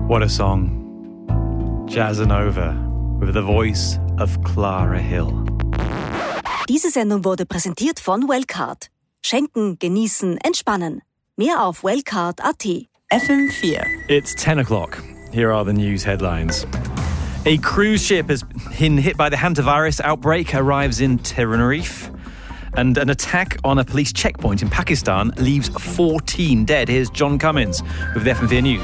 What a song. Jazzanova with the voice of Clara Hill. Diese Sendung wurde präsentiert von Wellcard. Schenken, genießen, entspannen. Mehr auf wellcard.at. FM4. It's 10 o'clock. Here are the news headlines. A cruise ship has been hit by the hantavirus outbreak, arrives in Tenerife. And an attack on a police checkpoint in Pakistan leaves 14 dead. Here's John Cummins with the FM4 News.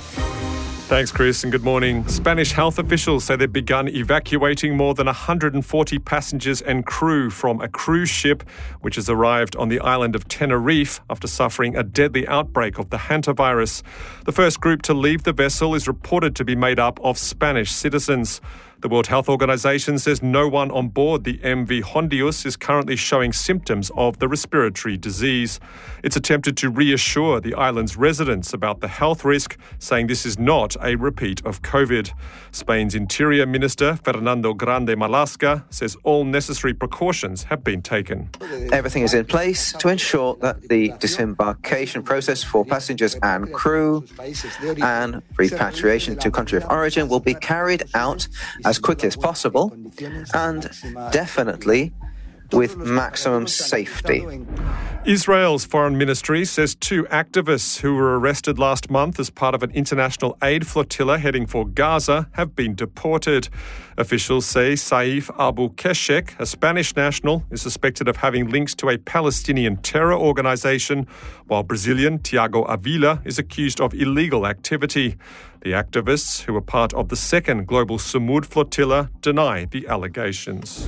Thanks, Chris, and good morning. Spanish health officials say they've begun evacuating more than 140 passengers and crew from a cruise ship which has arrived on the island of Tenerife after suffering a deadly outbreak of the hantavirus. The first group to leave the vessel is reported to be made up of Spanish citizens. The World Health Organization says no one on board the MV Hondius is currently showing symptoms of the respiratory disease. It's attempted to reassure the island's residents about the health risk, saying this is not a repeat of COVID. Spain's Interior Minister, Fernando Grande Marlaska, says all necessary precautions have been taken. Everything is in place to ensure that the disembarkation process for passengers and crew and repatriation to country of origin will be carried out as quickly as possible and definitely with maximum safety. Israel's foreign ministry says 2 activists who were arrested last month as part of an international aid flotilla heading for Gaza have been deported. Officials say Saif Abu Keshek, a Spanish national, is suspected of having links to a Palestinian terror organization, while Brazilian Tiago Avila is accused of illegal activity. The activists, who were part of the second global Samud flotilla, deny the allegations.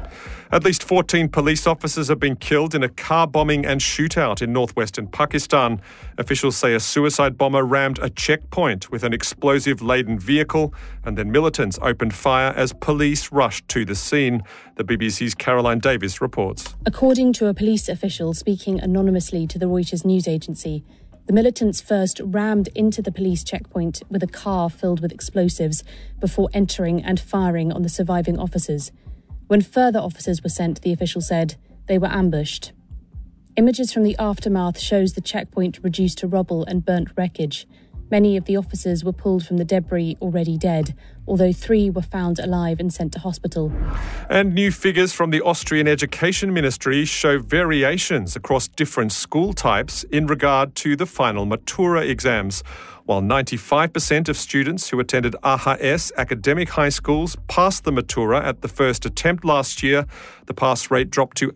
At least 14 police officers have been killed in a car bombing and shootout in northwestern Pakistan. Officials say a suicide bomber rammed a checkpoint with an explosive-laden vehicle, and then militants opened fire as police rushed to the scene. The BBC's Caroline Davis reports. According to a police official speaking anonymously to the Reuters news agency, the militants first rammed into the police checkpoint with a car filled with explosives before entering and firing on the surviving officers. When further officers were sent, the official said, they were ambushed. Images from the aftermath shows the checkpoint reduced to rubble and burnt wreckage. Many of the officers were pulled from the debris already dead, although 3 were found alive and sent to hospital. And new figures from the Austrian Education Ministry show variations across different school types in regard to the final Matura exams. While 95% of students who attended AHS academic high schools passed the Matura at the first attempt last year, the pass rate dropped to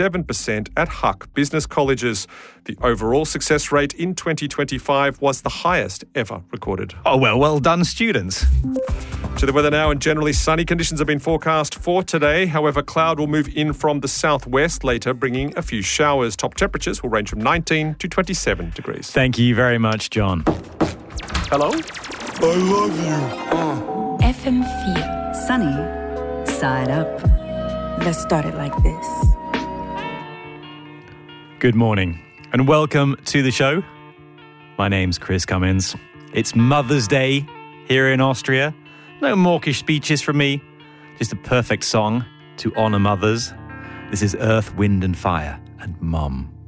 87% at Huck business colleges. The overall success rate in 2025 was the highest ever recorded. Oh, well done, students. To the weather now, and generally sunny conditions have been forecast for today. However, cloud will move in from the southwest later, bringing a few showers. Top temperatures will range from 19 to 27 degrees. Thank you very much, John. Hello? I love you. FM4. Sunny side up. Let's start it like this. Good morning and welcome to the show. My name's Chris Cummins. It's Mother's Day here in Austria. No mawkish speeches from me, just a perfect song to honour mothers. This is Earth, Wind and Fire and Mum.